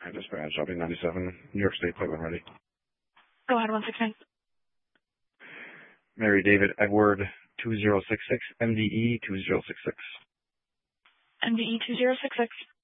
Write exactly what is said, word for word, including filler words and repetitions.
I dispatch, I'll be ninety-seven, New York State, plate when ready. Go ahead, one six nine. Mary David Edward two zero six six, M D E two zero six six. M D E two zero six six.